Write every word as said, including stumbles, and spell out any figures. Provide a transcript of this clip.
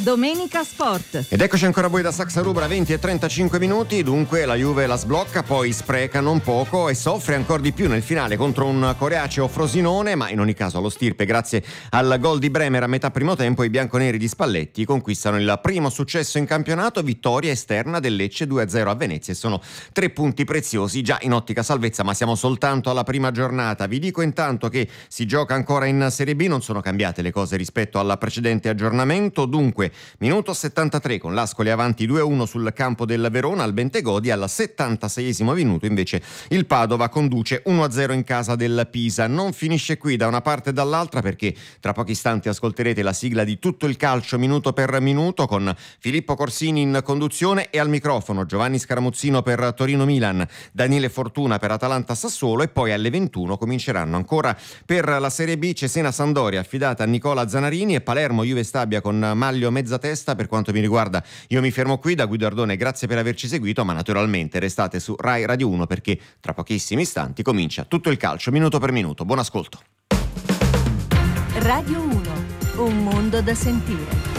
Domenica Sport. Ed eccoci ancora voi da Saxa Rubra, venti e trentacinque minuti. Dunque la Juve la sblocca, poi spreca non poco e soffre ancora di più nel finale contro un coriaceo Frosinone, ma in ogni caso allo stirpe, grazie al gol di Bremer a metà primo tempo, i bianconeri di Spalletti conquistano il primo successo in campionato, vittoria esterna del Lecce due a zero a Venezia, e sono tre punti preziosi già in ottica salvezza, ma siamo soltanto alla prima giornata. Vi dico intanto che si gioca ancora in Serie B, non sono cambiate le cose rispetto al precedente aggiornamento. Dunque minuto settantatré con l'Ascoli avanti due a uno sul campo del Verona al Bentegodi, al settantaseiesimo minuto invece il Padova conduce uno a zero in casa del Pisa. Non finisce qui da una parte e dall'altra, perché tra pochi istanti ascolterete la sigla di Tutto il calcio minuto per minuto con Filippo Corsini in conduzione e al microfono Giovanni Scaramuzzino per Torino-Milan, Daniele Fortuna per Atalanta-Sassuolo, e poi alle ventuno cominceranno ancora per la Serie B Cesena-Sampdoria affidata a Nicola Zanarini e Palermo-Juve Stabia con Maglio mezza testa. Per quanto mi riguarda io mi fermo qui. Da Guido Ardone grazie per averci seguito, ma naturalmente restate su Rai Radio uno perché tra pochissimi istanti comincia Tutto il calcio minuto per minuto. Buon ascolto. Radio uno, un mondo da sentire.